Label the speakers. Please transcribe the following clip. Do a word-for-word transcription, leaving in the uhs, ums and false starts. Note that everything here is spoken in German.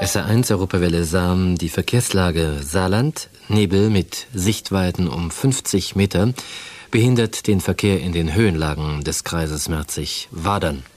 Speaker 1: S R eins Europawelle Sam, die Verkehrslage Saarland, Nebel mit Sichtweiten um fünfzig Meter, behindert den Verkehr in den Höhenlagen des Kreises Merzig-Wadern.